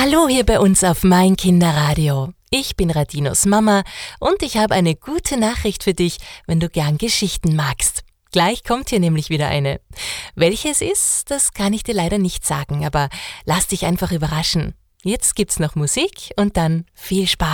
Hallo hier bei uns auf Mein Kinderradio. Ich bin Radinos Mama und ich habe eine gute Nachricht für dich, wenn du gern Geschichten magst. Gleich kommt hier nämlich wieder eine. Welche es ist, das kann ich dir leider nicht sagen, aber lass dich einfach überraschen. Jetzt gibt's noch Musik und dann viel Spaß.